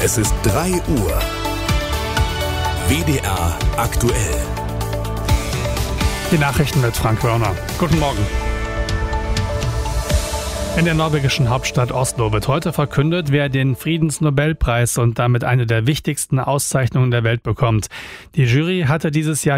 Es ist 3 Uhr. WDR aktuell. Die Nachrichten mit Frank Wörner. Guten Morgen. In der norwegischen Hauptstadt Oslo wird heute verkündet, wer den Friedensnobelpreis und damit eine der wichtigsten Auszeichnungen der Welt bekommt. Die Jury hatte dieses Jahr